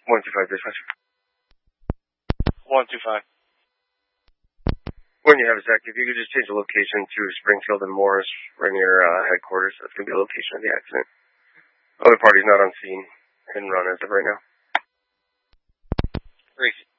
125 dispatch. 125. When you have a sec, if you could just change the location to Springfield and Morris, right near headquarters, that's going to be the location of the accident. Other party's not on scene and run as of right now. Great.